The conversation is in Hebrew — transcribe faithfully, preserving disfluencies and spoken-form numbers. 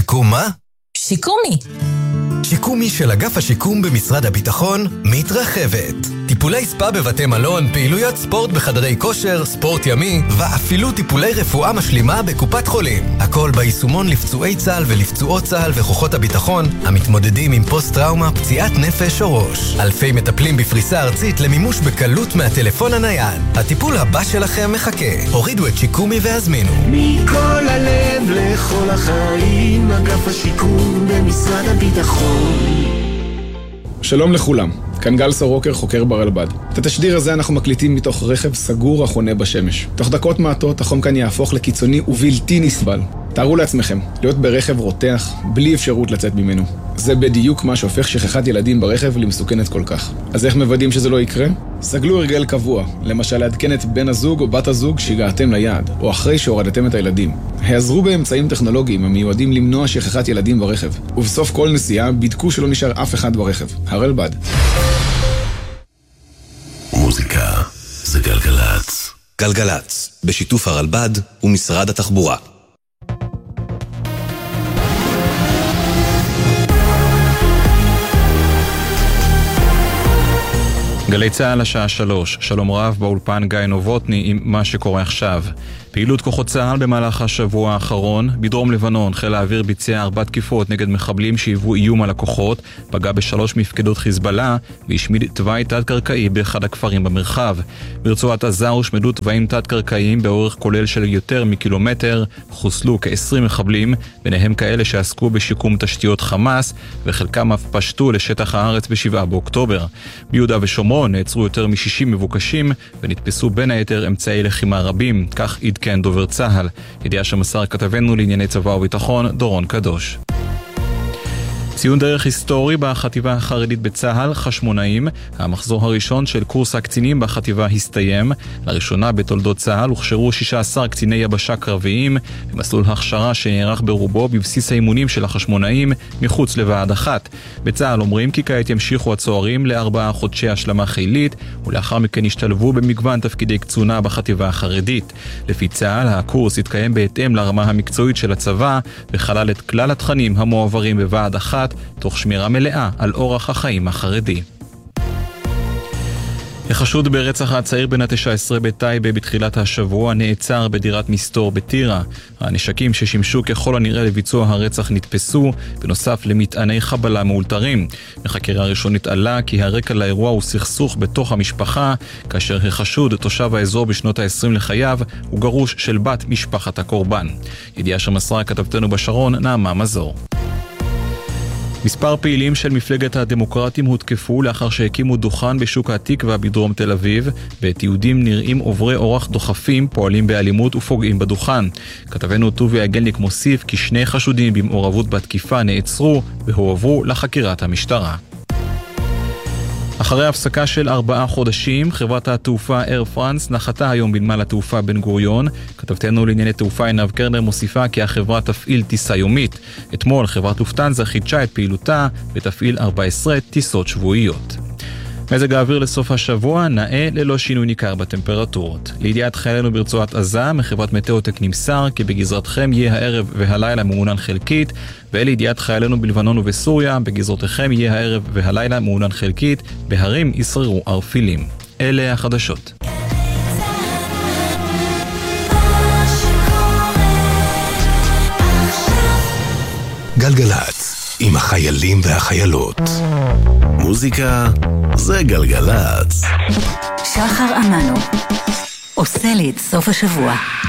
שיקום מה? שיקומי. שיקומי של אגף השיקום במשרד הביטחון מתרחבת. טיפולי ספה בבתי מלון, פעילויות ספורט בחדרי כושר, ספורט ימי, ואפילו טיפולי רפואה משלימה בקופת חולים. הכל ביישומון לפצועי צה"ל ולפצועות צה"ל וכוחות הביטחון המתמודדים עם פוסט-טראומה, פציעת נפש או ראש. אלפי מטפלים בפריסה ארצית למימוש בקלות מהטלפון הנייד. הטיפול הבא שלכם מחכה. הורידו את שיקומי והזמינו. מכל הלב לכל החיים, אגף השיקום במשרד הביטחון. שלום לכולם, כאן גל סורוקר, חוקר ברלב"ד. את התשדיר הזה אנחנו מקליטים מתוך רכב סגור החונה בשמש. תוך דקות מעטות החום כאן יהפוך לקיצוני ובלתי נסבל. תארו לעצמכם, להיות ברכב רותח, בלי אפשרות לצאת ממנו. זה בדיוק מה שהופך שכחת ילדים ברכב למסוכנת כל כך. אז איך מוודאים שזה לא יקרה? סגלו הרגל קבוע, למשל לעדכן את בן הזוג או בת הזוג שהגעתם ליעד, או אחרי שהורדתם את הילדים. העזרו באמצעים טכנולוגיים המיועדים למנוע שכחת ילדים ברכב. ובסוף כל נסיעה בדקו שלא נשאר אף אחד ברכב. הרלב"ד. מוזיקה זה גלגלץ. גלגלץ, בשיתוף הרלב"ד ומשרד התחבורה. גלי צהל השעה שלוש, שלום רב באולפן גיא נובוטני עם מה שקורה עכשיו. פעילות כוחות צהל במהלך השבוע האחרון, בדרום לבנון חיל האוויר ביצע ארבע תקיפות נגד מחבלים שהיוו איום על הכוחות, פגע בשלוש מפקדות חיזבאללה והשמיד תוואי תת-קרקעי באחד הכפרים במרחב. ברצועת עזה הושמדו תוואים תת-קרקעיים באורך כולל של יותר מקילומטר, חוסלו כ-עשרים מחבלים, ביניהם כאלה שעסקו בשיקום תשתיות חמאס, וחלקם אף פשטו לשטח הארץ בשבעה באוקטובר. ביהודה ושומרון נעצרו יותר מ-שישים מבוקשים ונתפסו בין היתר אמצעי לחימה רבים, כך עדכן דובר צהל. ידיעה שמסר כתבנו לענייני צבא וביטחון דורון קדוש. ציון דרך היסטורי בחטיבה החרדית בצהל, חשמונאים. המחזור הראשון של קורס הקצינים בחטיבה הסתיים. לראשונה בתולדות צהל הוכשרו שישה עשר קציני יבשה קרביים במסלול הכשרה שנערך ברובו בבסיס האימונים של החשמונאים מחוץ לוועד אחת. בצהל אומרים כי כעת ימשיכו הצוערים לארבעה חודשי השלמה חילית ולאחר מכן ישתלבו במגוון תפקידי קצונה בחטיבה החרדית. לפי צהל הקורס יתקיים בהתאם לרמה המקצועית של הצבא וכלל את כלל התכנים המועברים בוועד אחת תוך שמירה מלאה על אורח החיים החרדי. החשוד ברצח הצעיר בן ה-תשע עשרה בטייבה בתחילת השבוע נעצר בדירת מסתור בטירה. הנשקים ששימשו ככל הנראה לביצוע הרצח נתפסו, בנוסף למטעני חבלה מאולתרים. מחקירה ראשונית עלה כי הרקע לאירוע הוא סכסוך בתוך המשפחה, כאשר החשוד, תושב האזור בשנות ה-עשרים לחייו, הוא גרוש של בת משפחת הקורבן. ידיעה שמסרה כתבתנו בשרון, נעמה מזור. מספר פעילים של מפלגת הדמוקרטים הותקפו לאחר שהקימו דוכן בשוק התקווה בדרום תל אביב, בתיעודים נראים עוברי אורח דוחפים פועלים באלימות ופוגעים בדוכן. כתבנו טובי אגלניק מוסיף כי שני חשודים במעורבות בתקיפה נעצרו והועברו לחקירת המשטרה. אחרי הפסקה של ארבעה חודשים, חברת התעופה אייר פרנס נחתה היום בנמל התעופה בן גוריון. כתבתנו לענייני תעופה עינב קרנר מוסיפה כי החברה תפעיל טיסה יומית. אתמול חברת לופטנזה חידשה את פעילותה ותפעיל ארבע עשרה טיסות שבועיות. מזג האוויר לסוף השבוע נאה ללא שינוי ניכר בטמפרטורות. לידיעת חיילינו ברצועת עזה, מחברת מטאוטק נמסר כי בגזרתכם יהיה הערב והלילה מעונן חלקית, ולידיעת חיילינו בלבנון ובסוריה, בגזרותיכם יהיה הערב והלילה מעונן חלקית, בהרים ישררו ערפילים. אלה החדשות. גלגלץ, עם החיילים והחיילות. מוזיקה זה גלגלץ. שחר אמנו עושה לי את סוף השבוע.